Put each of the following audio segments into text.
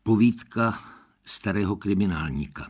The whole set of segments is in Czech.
Povídka starého kriminálníka.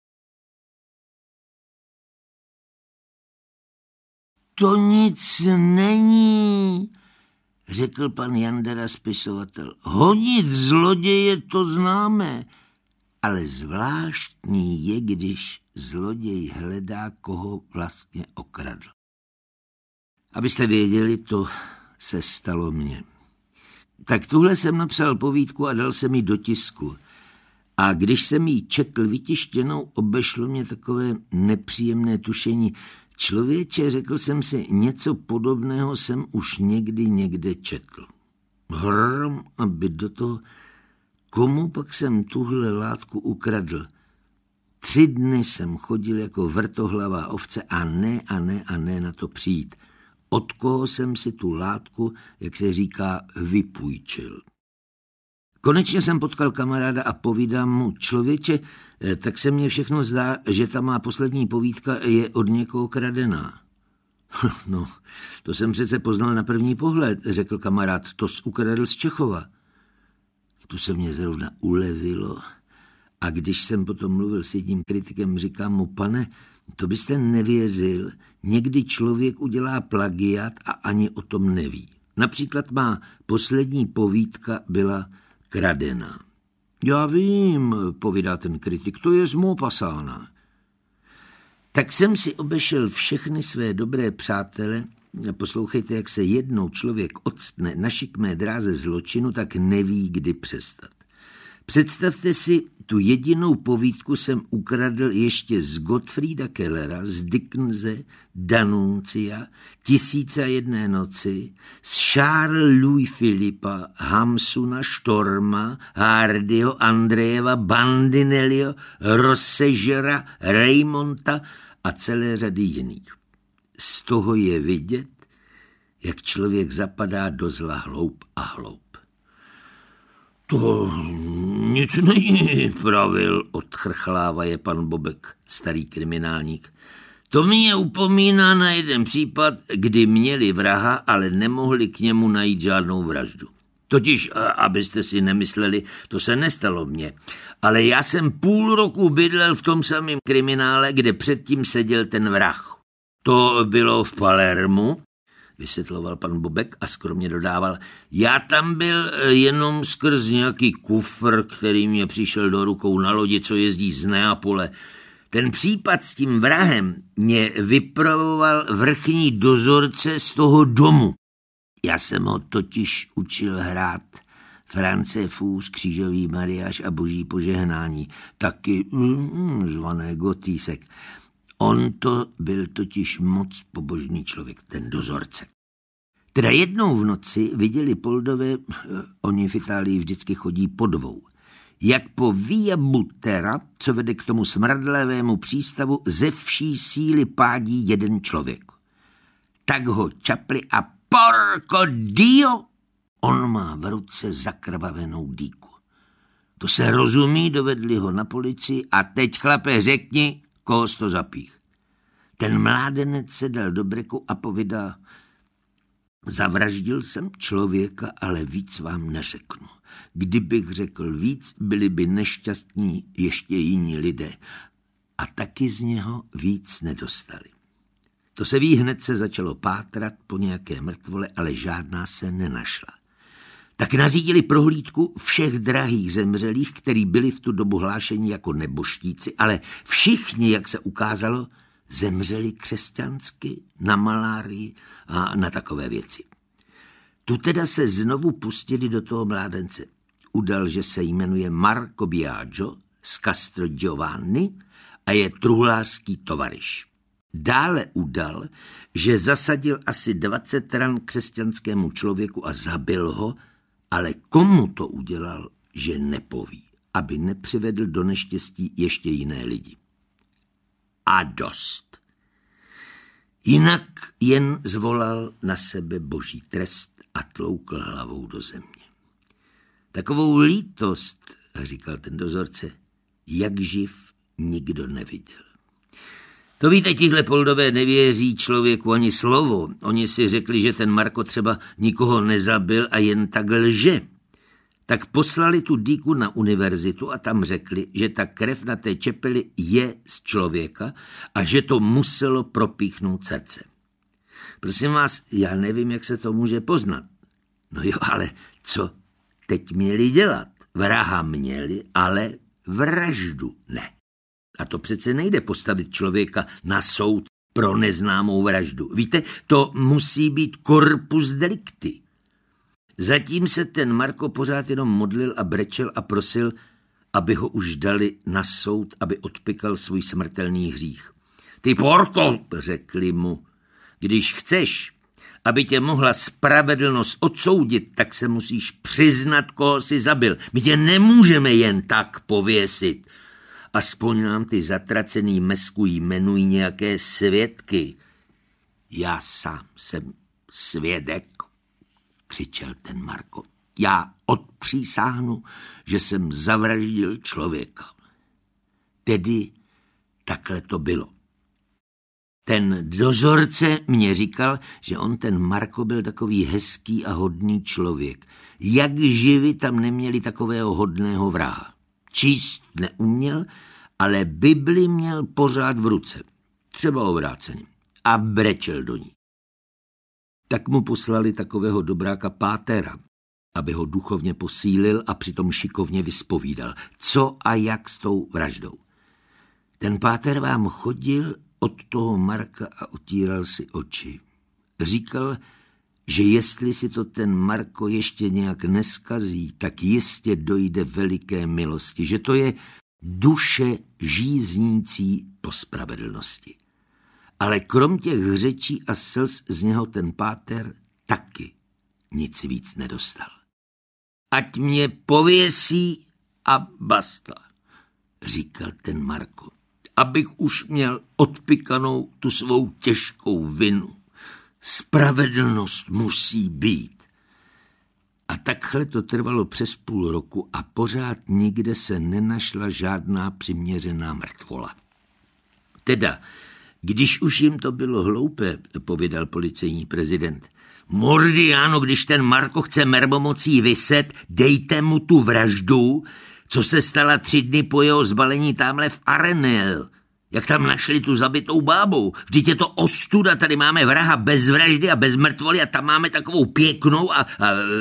To nic není, řekl pan Jandera spisovatel. Honit zloděje to známe, ale zvláštní je, když zloděj hledá, koho vlastně okradl. Abyste věděli, to se stalo mně. Tak tuhle jsem napsal povídku a dal jsem ji do tisku. A když jsem ji četl vytištěnou, obešlo mě takové nepříjemné tušení. Člověče, řekl jsem si, něco podobného jsem už někde četl. Hrom, aby do toho, komu pak jsem tuhle látku ukradl? 3 dny jsem chodil jako vrtohlavá ovce a ne na to přijít. Od koho jsem si tu látku, jak se říká, vypůjčil. Konečně jsem potkal kamaráda a povídám mu, člověče, tak se mně všechno zdá, že ta má poslední povídka je od někoho kradená. No, to jsem přece poznal na první pohled, řekl kamarád, to ukradl z Čechova. Tu se mě zrovna ulevilo a když jsem potom mluvil s jedním kritikem, říkám mu, pane, to byste nevěřil, někdy člověk udělá plagiat a ani o tom neví. Například má poslední povídka byla kradená. Já vím, povídá ten kritik, to je z Maupassana. Tak jsem si obešel všechny své dobré přátele. Poslouchejte, jak se jednou člověk odstne na šikmé dráze zločinu, tak neví, kdy přestat. Představte si, tu jedinou povídku jsem ukradl ještě z Gottfrieda Kellera, z Dickense, Danuncia, 1001 noci, z Charles Louis Philippa, Hamsuna, Storma, Hardyho, Andrejeva, Bandinelliho, Rossegera, Raymonta a celé řady jiných. Z toho je vidět, jak člověk zapadá do zla hloub a hloub. To nic není, pravil, odchrchlávaje pan Bobek, starý kriminálník. To mě upomíná na jeden případ, kdy měli vraha, ale nemohli k němu najít žádnou vraždu. Totiž, abyste si nemysleli, to se nestalo mně, ale já jsem půl roku bydlel v tom samém kriminále, kde předtím seděl ten vrah. To bylo v Palermu, vysvětloval pan Bobek a skromně dodával, já tam byl jenom skrz nějaký kufr, který mě přišel do rukou na lodi, co jezdí z Neapole. Ten případ s tím vrahem mě vypravoval vrchní dozorce z toho domu. Já jsem ho totiž učil hrát France Fous, Křížový mariáš a Boží požehnání, taky zvané Gotýsek. On to byl totiž moc pobožný člověk, ten dozorce. Teda jednou v noci viděli Poldové, oni v Itálii vždycky chodí po 2, jak po Via Butera, co vede k tomu smradlavému přístavu, ze vší síly pádí jeden člověk. Tak ho čapli a porco dio, on má v ruce zakrvavenou dýku. To se rozumí, dovedli ho na policii a teď, chlape, řekni, koho jsi to zapích. Ten mládenec se dal do breku a povídá, zavraždil jsem člověka, ale víc vám neřeknu. Kdybych řekl víc, byli by nešťastní ještě jiní lidé. A taky z něho víc nedostali. To se ví, hned se začalo pátrat po nějaké mrtvole, ale žádná se nenašla. Tak nařídili prohlídku všech drahých zemřelých, který byli v tu dobu hlášeni jako neboštíci, ale všichni, jak se ukázalo, zemřeli křesťansky, na malárii a na takové věci. Tu teda se znovu pustili do toho mládence. Udal, že se jmenuje Marco Biagio z Castrogiovanni a je truhlářský tovaryš. Dále udal, že zasadil asi 20 ran křesťanskému člověku a zabil ho, ale komu to udělal, že nepoví, aby nepřivedl do neštěstí ještě jiné lidi. A dost. Jinak jen zvolal na sebe boží trest a tloukl hlavou do země. Takovou lítost, říkal ten dozorce, jak živ nikdo neviděl. To víte, tihle Poldové nevěří člověku ani slovo. Oni si řekli, že ten Marko třeba nikoho nezabil a jen tak lže. Tak poslali tu dýku na univerzitu a tam řekli, že ta krev na té čepeli je z člověka a že to muselo propíchnout srdce. Prosím vás, já nevím, jak se to může poznat. No jo, ale co teď měli dělat? Vraha měli, ale vraždu ne. A to přece nejde postavit člověka na soud pro neznámou vraždu. Víte, to musí být corpus delicti. Zatím se ten Marko pořád jenom modlil a brečel a prosil, aby ho už dali na soud, aby odpykal svůj smrtelný hřích. Ty porko, řekli mu, když chceš, aby tě mohla spravedlnost odsoudit, tak se musíš přiznat, koho jsi zabil. My tě nemůžeme jen tak pověsit. Aspoň nám ty zatracený mesku jmenují nějaké svědky. Já sám jsem svědek, křičel ten Marko. Já odpřísáhnu, že jsem zavraždil člověka. Tedy takhle to bylo. Ten dozorce mě říkal, že on ten Marko byl takový hezký a hodný člověk. Jak živi tam neměli takového hodného vraha. Číst neuměl, ale Bibli měl pořád v ruce. Třeba obráceně. A brečel do ní. Tak mu poslali takového dobráka pátera, aby ho duchovně posílil a přitom šikovně vyspovídal, co a jak s tou vraždou. Ten páter vám chodil od toho Marka a otíral si oči. Říkal, že jestli si to ten Marko ještě nějak neskazí, tak jistě dojde veliké milosti, že to je duše žíznící po spravedlnosti. Ale krom těch řečí a slz z něho ten páter taky nic víc nedostal. Ať mě pověsí a basta, říkal ten Marko, abych už měl odpykanou tu svou těžkou vinu. Spravedlnost musí být. A takhle to trvalo přes půl roku a pořád nikde se nenašla žádná přiměřená mrtvola. Teda, když už jim to bylo hloupé, povědal policejní prezident, Mordiano, když ten Marko chce mermomocí vyset, dejte mu tu vraždu, co se stala 3 dny po jeho zbalení tamhle v Arenel. Jak tam našli tu zabitou bábou. Vždyť je to ostuda, tady máme vraha bez vraždy a bez mrtvoly a tam máme takovou pěknou a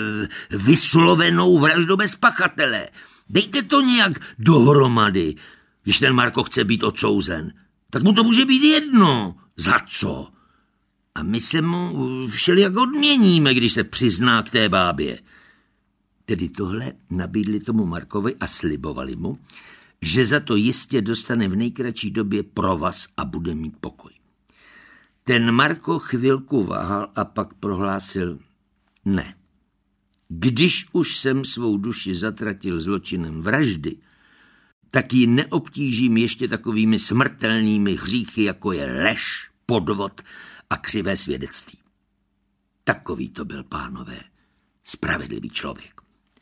vyslovenou vraždu bez pachatele. Dejte to nějak dohromady, když ten Marko chce být odsouzen. Tak mu to může být jedno. Za co? A my se mu všelijak odměníme, když se přizná k té bábě. Tedy tohle nabídli tomu Markovi a slibovali mu, že za to jistě dostane v nejkratší době provaz a bude mít pokoj. Ten Marko chvilku váhal a pak prohlásil ne. Když už jsem svou duši zatratil zločinem vraždy, tak ji neobtížím ještě takovými smrtelnými hříchy, jako je lež, podvod a křivé svědectví. Takový to byl, pánové, spravedlivý člověk.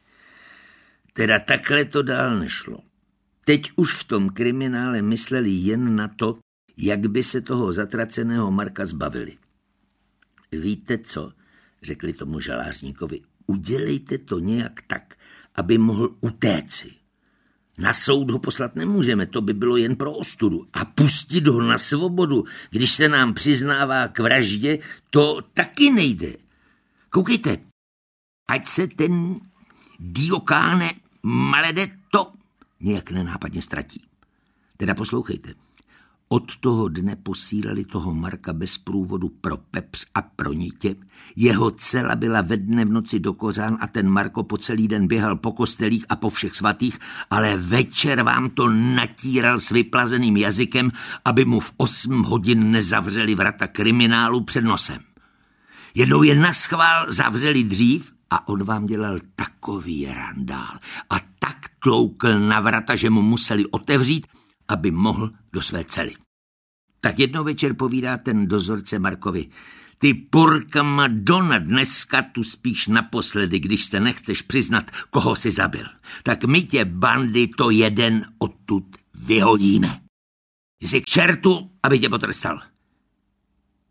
Teda takhle to dál nešlo. Teď už v tom kriminále mysleli jen na to, jak by se toho zatraceného Marka zbavili. Víte co, řekli tomu žalářníkovi, udělejte to nějak tak, aby mohl utéci. Na soud ho poslat nemůžeme, to by bylo jen pro ostudu. A pustit ho na svobodu, když se nám přiznává k vraždě, to taky nejde. Koukejte, ať se ten Diokáne Maledetto nějak nenápadně ztratí. Teda poslouchejte. Od toho dne posílali toho Marka bez průvodu pro Pepř a pro Nitě. Jeho cela byla ve dne v noci do kořán a ten Marko po celý den běhal po kostelích a po všech svatých, ale večer vám to natíral s vyplazeným jazykem, aby mu v 8 hodin nezavřeli vrata kriminálu před nosem. Jednou je naschvál zavřeli dřív a on vám dělal takový randál a tak tloukl na vrata, že mu museli otevřít, aby mohl do své cely. Tak jednou večer povídá ten dozorce Markovi, ty porka Madonna, dneska tu spíš naposledy, když se nechceš přiznat, koho si zabil. Tak my tě, bandy, to jeden odtud vyhodíme. Jsi k čertu, aby tě potrestal.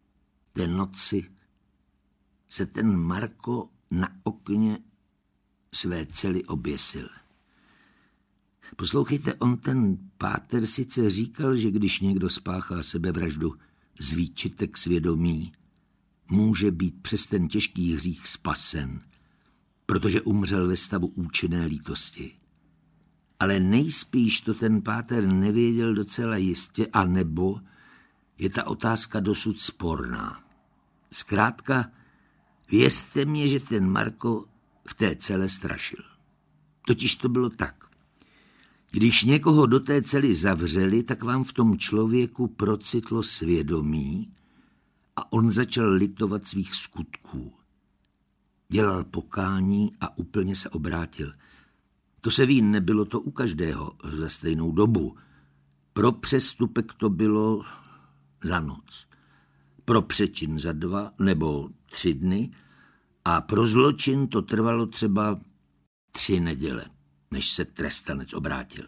Té noci se ten Marko na okně své cely oběsil. Poslouchejte, on ten páter sice říkal, že když někdo spáchá sebevraždu z výčitek svědomí, může být přes ten těžký hřích spasen, protože umřel ve stavu účinné lítosti. Ale nejspíš to ten páter nevěděl docela jistě, anebo je ta otázka dosud sporná. Zkrátka, věřte mě, že ten Marko v té cele strašil. Totiž to bylo tak. Když někoho do té cely zavřeli, tak vám v tom člověku procitlo svědomí a on začal litovat svých skutků. Dělal pokání a úplně se obrátil. To se ví, nebylo to u každého za stejnou dobu. Pro přestupek to bylo za noc, pro přečin za 2 nebo 3 dny a pro zločin to trvalo třeba 3 neděle, než se trestanec obrátil.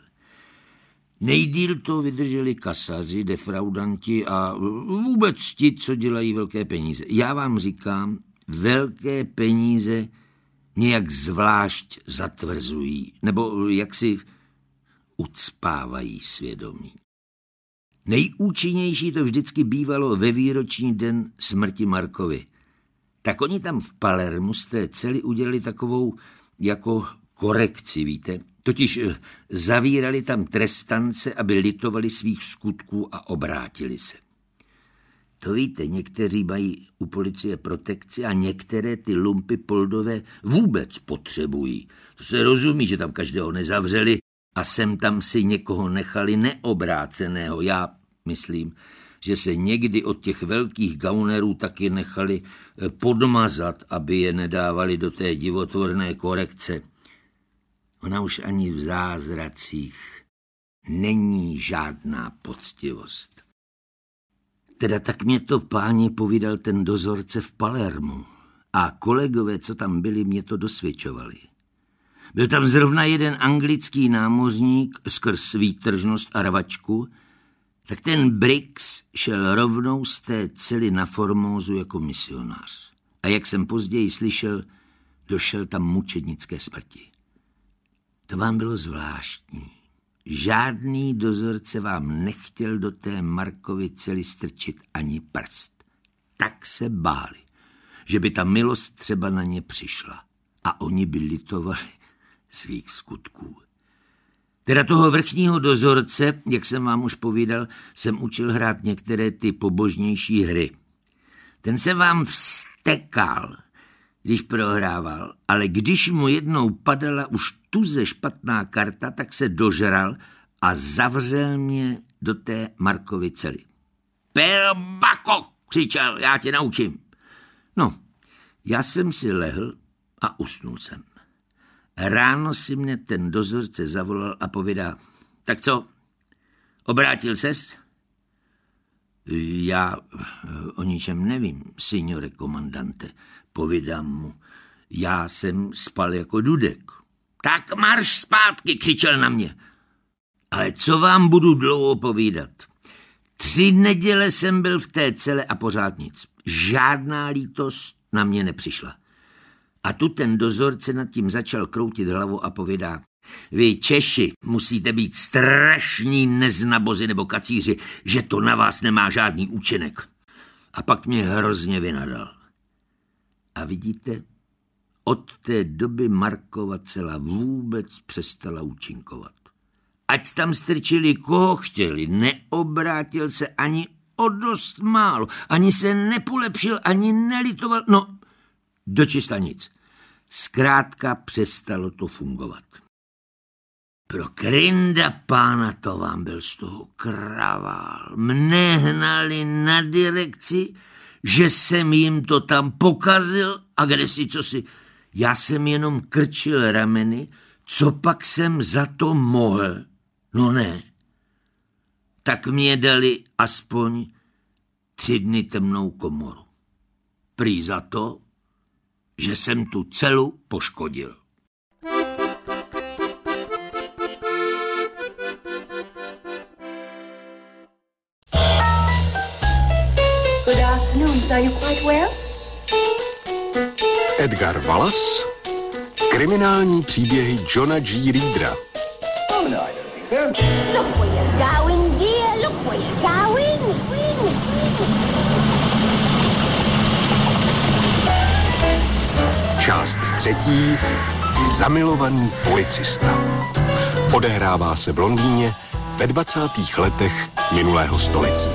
Nejdýl to vydrželi kasaři, defraudanti a vůbec ti, co dělají velké peníze. Já vám říkám, velké peníze nějak zvlášť zatvrzují, nebo jaksi ucpávají svědomí. Nejúčinnější to vždycky bývalo ve výroční den smrti Markovy. Tak oni tam v Palermu z té cely udělali takovou jako korekci, víte? Totiž zavírali tam trestance, aby litovali svých skutků a obrátili se. To víte, někteří mají u policie protekci a některé ty lumpy poldové vůbec potřebují. To se rozumí, že tam každého nezavřeli a sem tam si někoho nechali neobráceného. Já myslím, že se někdy od těch velkých gaunerů taky nechali podmazat, aby je nedávali do té divotvorné korekce. Ona už ani v zázracích není žádná poctivost. Teda tak mě to, páni, povídal ten dozorce v Palermu a kolegové, co tam byli, mě to dosvědčovali. Byl tam zrovna jeden anglický námořník skrz výtržnost a rvačku, tak ten Briggs šel rovnou z té cely na Formózu jako misionář. A jak jsem později slyšel, došel tam mučednické smrti. To vám bylo zvláštní. Žádný dozorce vám nechtěl do té Markovy cely strčit ani prst. Tak se báli, že by ta milost třeba na ně přišla a oni by litovali svých skutků. Teda toho vrchního dozorce, jak jsem vám už povídal, jsem učil hrát některé ty pobožnější hry. Ten se vám vztekal, když prohrával, ale když mu jednou padala už tuze špatná karta, tak se dožral a zavřel mě do té Markovy cely. Pelbako, křičel, já tě naučím. No, já jsem si lehl a usnul jsem. Ráno si mě ten dozorce zavolal a povídá, tak co, obrátil ses? Já o ničem nevím, signore komandante, povídám mu. Já jsem spal jako dudek. Tak marš zpátky, křičel na mě. Ale co vám budu dlouho povídat? 3 neděle jsem byl v té cele a pořád nic. Žádná lítost na mě nepřišla. A tu ten dozorce nad tím začal kroutit hlavu a povídá, vy Češi musíte být strašní neznabozi nebo kacíři, že to na vás nemá žádný účinek. A pak mě hrozně vynadal. A vidíte, od té doby Markova cela vůbec přestala účinkovat. Ať tam strčili koho chtěli, neobrátil se ani o dost málo, ani se nepolepšil, ani nelitoval, no dočista nic. Zkrátka přestalo to fungovat. Pro krynda pána to vám byl z toho kravál. Mne hnali na direkci, že jsem jim to tam pokazil a kdesi cosi. Já jsem jenom krčil rameny, co pak jsem za to mohl. No ne. Tak mě dali aspoň 3 dny temnou komoru. Prý za to, že jsem tu celu poškodil. Good afternoon. Are you quite well? Edgar Wallace Kriminální příběhy Johna G. Reedera. Look where you're going, dear. Look where you're going. Část 3. Zamilovaný policista. Odehrává se v Londýně ve 20. letech minulého století.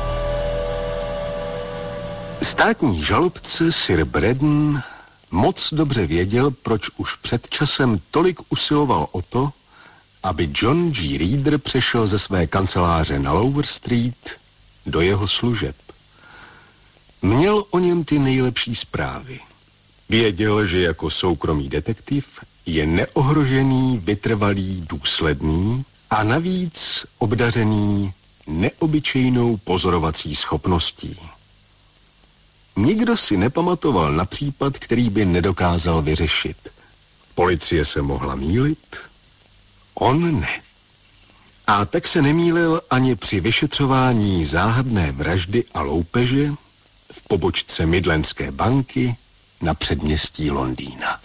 Státní žalobce Sir Braddon moc dobře věděl, proč už před časem tolik usiloval o to, aby John G. Reeder přešel ze své kanceláře na Lower Street do jeho služeb. Měl o něm ty nejlepší zprávy. Věděl, že jako soukromý detektiv je neohrožený, vytrvalý, důsledný a navíc obdařený neobyčejnou pozorovací schopností. Nikdo si nepamatoval na případ, který by nedokázal vyřešit. Policie se mohla mýlit, on ne. A tak se nemýlil ani při vyšetřování záhadné vraždy a loupeže v pobočce Midlandské banky na předměstí Londýna.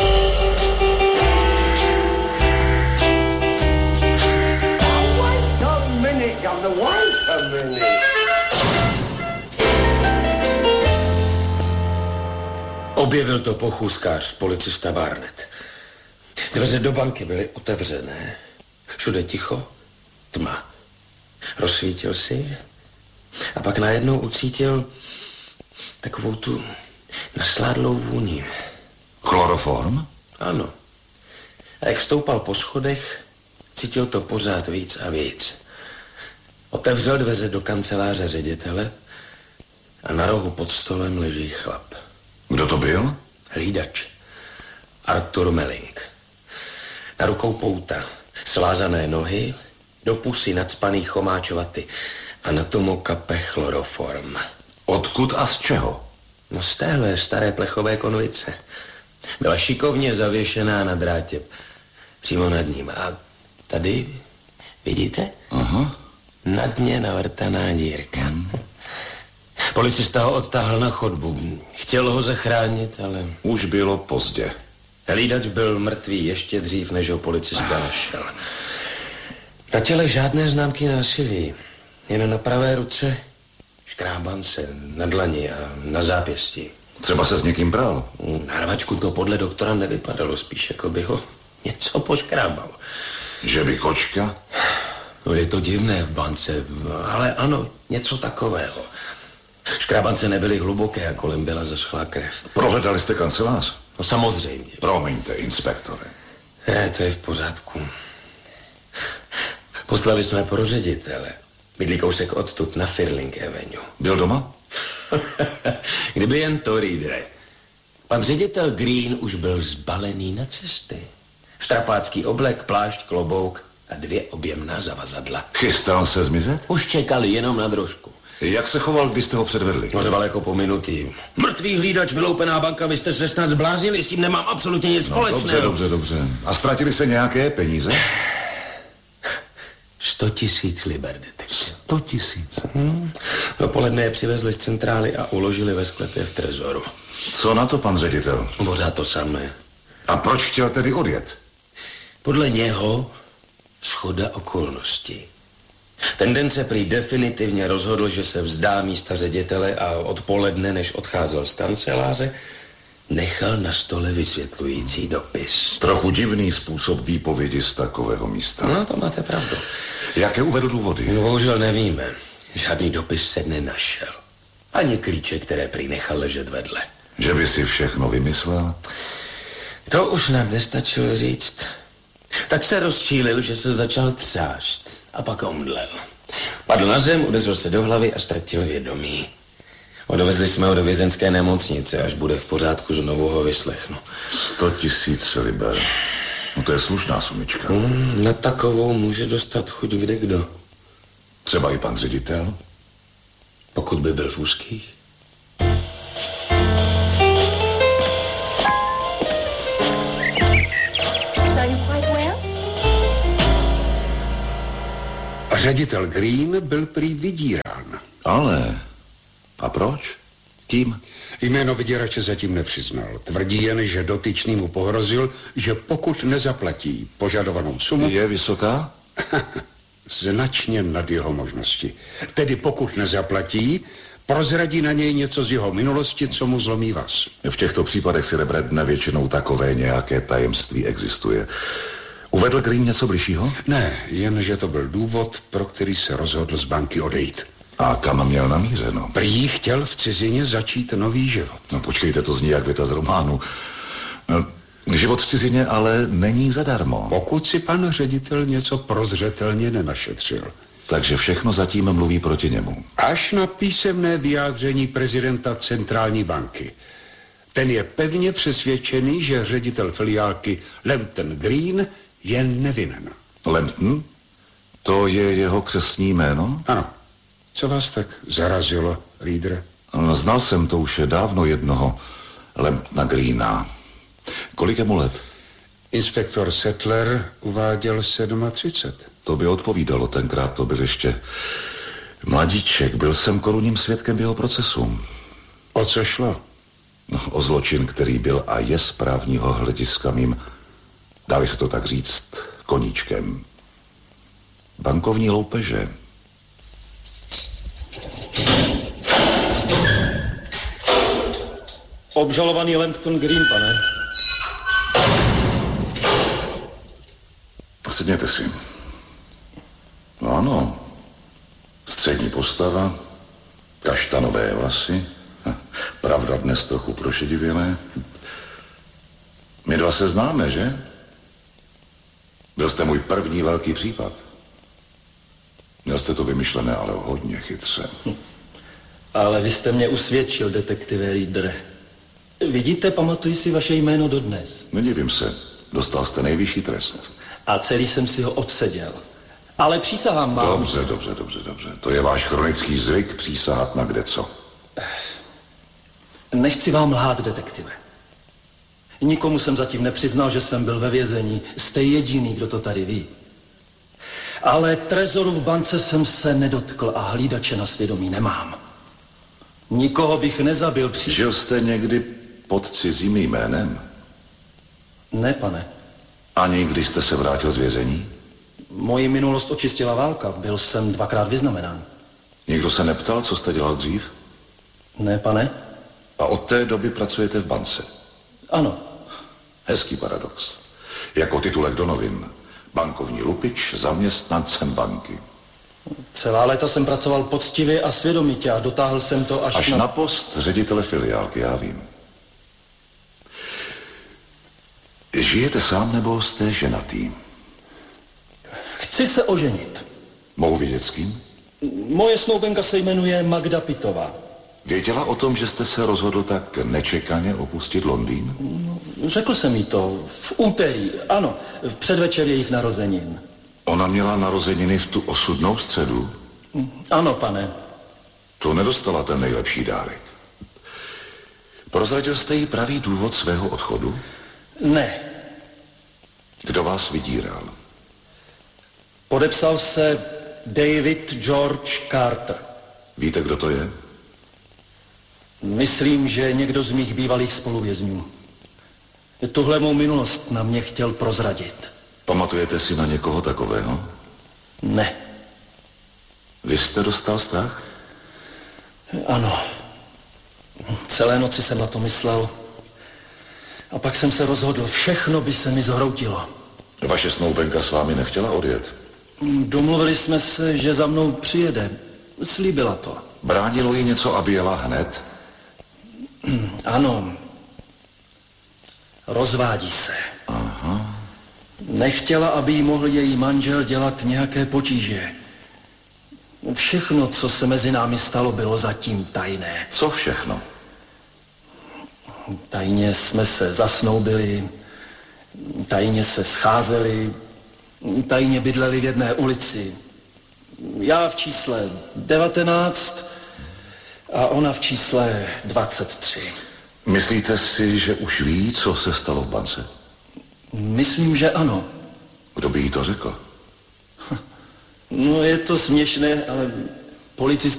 Objevil to pochůzkář, policista Barnett. Dveře do banky byly otevřené. Všude ticho, tma. Rozsvítil si a pak najednou ucítil takovou tu nasládlou vůni. Chloroform? Ano. A jak stoupal po schodech, cítil to pořád víc a víc. Otevřel dveře do kanceláře ředitele a na rohu pod stolem leží chlap. Kdo to byl? Hlídač. Arthur Melling. Na rukou pouta, svázané nohy, do pusy nacpaný chomáčovaty a na tomu kape chloroform. Odkud a z čeho? No z téhle staré plechové konvice. Byla šikovně zavěšená na drátě. Přímo nad ním. A tady, vidíte? Aha. Na dně navrtaná dírka. Policista ho odtáhl na chodbu. Chtěl ho zachránit, ale... Už bylo pozdě. Hlídač byl mrtvý ještě dřív, než ho policista našel. Na těle žádné známky násilí. Jen na pravé ruce škrábance, na dlani a na zápěstí. Třeba se s někým bral. Na rvačku to podle doktora nevypadalo, spíš jako by ho něco poškrábal. Že by kočka? No je to divné v bance, ale ano, něco takového. Škrábance nebyly hluboké a kolem byla zaschlá krev. Prohledali jste kancelář? No samozřejmě. Promiňte, inspektore. Ne, to je v pořádku. Poslali jsme pro ředitele. Bydlí kousek odtud na Firling Avenue. Byl doma? Kdyby jen to, Reedere. Pan ředitel Green už byl zbalený na cesty. Štrapácký oblek, plášť, klobouk a 2 objemná zavazadla. Chystal se zmizet? Už čekali jenom na drožku. Jak se choval, když jste ho předvedli? Řval jako po minuty. Mrtvý hlídač, vyloupená banka, vy jste se snad zbláznili, s tím nemám absolutně nic společného. Dobře. A ztratili se nějaké peníze? 100 000 liber, detektiv. 100 000? Dopoledne je přivezli z centrály a uložili ve sklepě v trezoru. Co na to pan ředitel? Pořád to samé. A proč chtěl tedy odjet? Podle něho shoda okolností. Ten den se prý definitivně rozhodl, že se vzdá místa ředitele a odpoledne, než odcházel z kanceláře, nechal na stole vysvětlující dopis. Trochu divný způsob výpovědi z takového místa. No, to máte pravdu. Jaké uvedl důvody? No, bohužel nevíme. Žádný dopis se nenašel. Ani klíče, které prý nechal ležet vedle. Že by si všechno vymyslel? To už nám nestačilo říct. Tak se rozčílil, že se začal třást a pak omdlel. Padl na zem, udeřil se do hlavy a ztratil vědomí. Odvezli jsme ho do vězenské nemocnice, až bude v pořádku, znovu ho vyslechnu. 100 000 liber. No to je slušná sumička. Na takovou může dostat chuť kdekdo. Třeba i pan ředitel? Pokud by byl v úzkých. A ředitel Green byl prý vydírán. Ale... A proč? Kým? Jméno vyděrače zatím nepřiznal. Tvrdí jen, že dotyčný mu pohrozil, že pokud nezaplatí požadovanou sumu... Je vysoká? Značně nad jeho možnosti. Tedy pokud nezaplatí, prozradí na něj něco z jeho minulosti, co mu zlomí vás. V těchto případech si Rebredne většinou takové nějaké tajemství existuje. Uvedl Green něco bližšího? Ne, jen že to byl důvod, pro který se rozhodl z banky odejít. A kam měl namířeno? Prý chtěl v cizině začít nový život. No počkejte, to zní jak věta z románu. No, život v cizině ale není zadarmo. Pokud si pan ředitel něco prozřetelně nenašetřil. Takže všechno zatím mluví proti němu. Až na písemné vyjádření prezidenta centrální banky. Ten je pevně přesvědčený, že ředitel filiálky Lambton Green je nevinen. Lambton? To je jeho křestní jméno? Ano. Co vás tak zarazilo, Reader? No, znal jsem to už je dávno jednoho Lambtona Greena. Kolik je mu let? Inspektor Settler uváděl 37. To by odpovídalo, tenkrát to byl ještě mladíček. Byl jsem korunním svědkem jeho procesu. O co šlo? No, o zločin, který byl a je z právního hlediska mým, dali se to tak říct, koníčkem. Bankovní loupeže. Obžalovaný Lambton Green, pane. Sedněte si. No ano. Střední postava, kaštanové vlasy, pravda dnes trochu prošedivělé. My dva se známe, že? Byl jste můj první velký případ. Měl jste to vymyšlené, ale hodně chytře. Ale vy jste mě usvědčil, detektive Reader. Vidíte, pamatuji si vaše jméno dodnes. Nedivím se, dostal jste nejvyšší trest. A celý jsem si ho odseděl. Ale přísahám vám... Dobře. To je váš chronický zvyk přísahat na kdeco. Nechci vám lhát, detektive. Nikomu jsem zatím nepřiznal, že jsem byl ve vězení. Jste jediný, kdo to tady ví. Ale trezoru v bance jsem se nedotkl a hlídače na svědomí nemám. Nikoho bych nezabil Žil jste někdy pod cizím jménem? Ne, pane. Ani když jste se vrátil z vězení? Moji minulost očistila válka. Byl jsem 2krát vyznamenán. Nikdo se neptal, co jste dělal dřív? Ne, pane. A od té doby pracujete v bance? Ano. Hezký paradox. Jako titulek do novin. Bankovní lupič zaměstnancem banky. Celá léta jsem pracoval poctivě a svědomitě a dotáhl jsem to až na post ředitele filiálky, já vím. Žijete sám nebo jste ženatý? Chci se oženit. Mohu vědět s kým? Moje snoubenka se jmenuje Magda Pitová. Věděla o tom, že jste se rozhodl tak nečekaně opustit Londýn? Řekl jsem jí to v úterý, ano, v předvečer jejich narozenin. Ona měla narozeniny v tu osudnou středu? Ano, pane. To nedostala ten nejlepší dárek. Prozradil jste jí pravý důvod svého odchodu? Ne. Kdo vás vydíral? Podepsal se David George Carter. Víte, kdo to je? Myslím, že někdo z mých bývalých spoluvězňů. Tuhle mou minulost na mě chtěl prozradit. Pamatujete si na někoho takového? Ne. Vy jste dostal strach? Ano. Celé noci jsem na to myslel. A pak jsem se rozhodl, všechno by se mi zhroutilo. Vaše snoubenka s vámi nechtěla odjet? Domluvili jsme se, že za mnou přijede. Slíbila to. Bránilo jí něco, aby jela hned? Ano. Rozvádí se. Aha. Nechtěla, aby jí mohl její manžel dělat nějaké potíže. Všechno, co se mezi námi stalo, bylo zatím tajné. Co všechno? Tajně jsme se zasnoubili, tajně se scházeli, tajně bydleli v jedné ulici. Já v čísle 19 a ona v čísle 23. Myslíte si, že už ví, co se stalo v bance? Myslím, že ano. Kdo by jí to řekl? No, je to směšné, ale policista